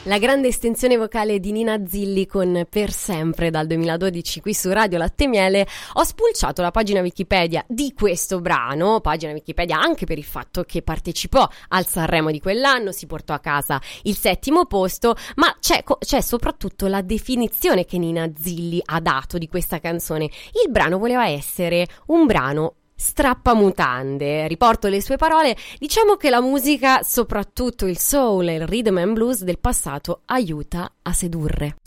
La grande estensione vocale di Nina Zilli con Per Sempre dal 2012 qui su Radio Latte e Miele. Ho spulciato la pagina Wikipedia di questo brano, pagina Wikipedia anche per il fatto che partecipò al Sanremo di quell'anno, si portò a casa il 7° posto, ma c'è soprattutto la definizione che Nina Zilli ha dato di questa canzone. Il brano voleva essere un brano strappamutande, riporto le sue parole, diciamo che la musica, soprattutto il soul e il rhythm and blues del passato, aiuta a sedurre.